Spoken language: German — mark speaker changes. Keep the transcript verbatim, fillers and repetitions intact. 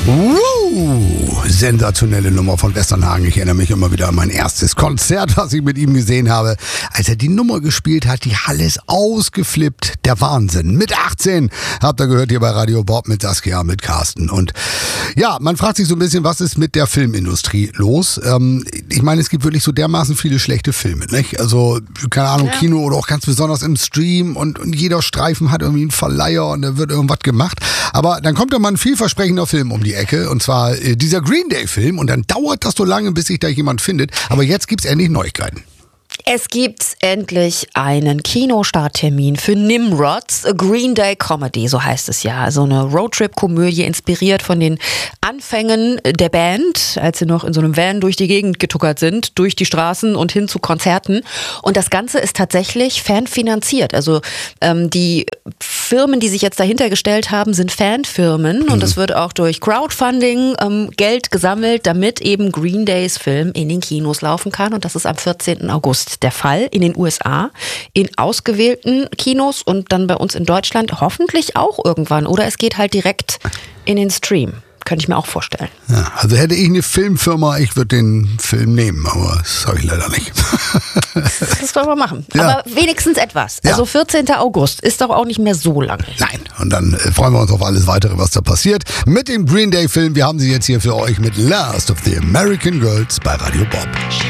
Speaker 1: Uh, sensationelle Nummer von Westernhagen. Ich erinnere mich immer wieder an mein erstes Konzert, was ich mit ihm gesehen habe. Als er die Nummer gespielt hat, die Halle ist ausgeflippt. Der Wahnsinn. Mit achtzehn habt ihr gehört hier bei Radio Bob mit Saskia, mit Carsten. Und ja, man fragt sich so ein bisschen, was ist mit der Filmindustrie los? Ähm, ich meine, es gibt wirklich so dermaßen viele schlechte Filme, nicht? Also, keine Ahnung, ja. Kino oder auch ganz besonders im Stream und, und jeder Streifen hat irgendwie einen Verleiher und da wird irgendwas gemacht. Aber dann kommt da mal ein vielversprechender Film um die Ecke, und zwar äh, dieser Green Day Film, und dann dauert das so lange, bis sich da jemand findet. Aber jetzt gibt's endlich Neuigkeiten.
Speaker 2: Es gibt endlich einen Kinostarttermin für Nimrods, A Green Day Comedy, so heißt es ja. Also eine Roadtrip-Komödie, inspiriert von den Anfängen der Band, als sie noch in so einem Van durch die Gegend getuckert sind, durch die Straßen und hin zu Konzerten. Und das Ganze ist tatsächlich fanfinanziert. Also ähm, die Firmen, die sich jetzt dahinter gestellt haben, sind Fanfirmen. Und es wird auch durch Crowdfunding ähm, Geld gesammelt, damit eben Green Days Film in den Kinos laufen kann. Und das ist am vierzehnten August der Fall in den U S A, in ausgewählten Kinos und dann bei uns in Deutschland hoffentlich auch irgendwann. Oder es geht halt direkt in den Stream. Könnte ich mir auch vorstellen.
Speaker 1: Ja, also hätte ich eine Filmfirma, ich würde den Film nehmen, aber das habe ich leider nicht.
Speaker 2: Das wollen wir machen.
Speaker 1: Ja.
Speaker 2: Aber wenigstens etwas.
Speaker 1: Ja.
Speaker 2: Also vierzehnten August ist doch auch nicht mehr so lange.
Speaker 1: Nein, und dann äh, freuen wir uns auf alles Weitere, was da passiert. Mit dem Green Day Film, wir haben sie jetzt hier für euch mit Last of the American Girls bei Radio Bob.